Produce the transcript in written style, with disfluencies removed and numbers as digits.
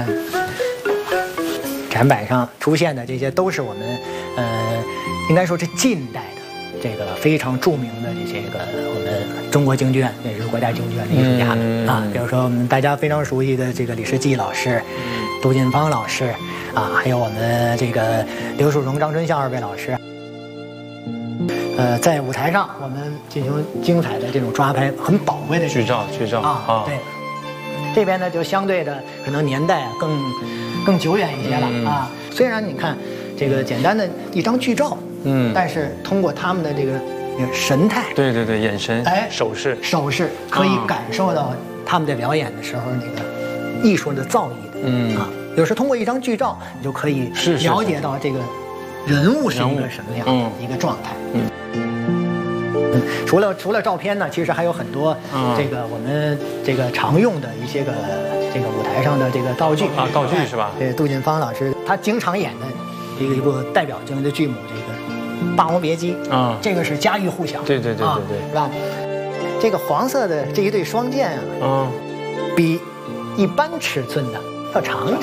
展板上出现的这些都是我们应该说是近代的这个非常著名的这些个我们中国京剧院，也是国家京剧院的艺术家们啊，比如说我们大家非常熟悉的这个李世济老师、杜近芳老师啊，还有我们这个刘树荣、张春孝二位老师。在舞台上我们进行精彩的这种抓拍，很宝贵的剧照啊，对。这边呢就相对的可能年代更久远一些了啊。虽然你看这个简单的一张剧照，但是通过他们的这个神态， 对，眼神，手势可以感受到他们在表演的时候那个艺术的造诣的，啊，有时通过一张剧照，你就可以了解到这个人物是一个什么样的一个状态。除了照片呢，其实还有很多这个我们这个常用的一些个这个舞台上的这个道具啊，道具是吧？ 对，杜近芳老师他经常演的一部代表性的剧目，这个《霸王别姬》啊，这个是家喻户晓，对，是吧？这个黄色的这一对双剑啊，比一般尺寸的要长一点。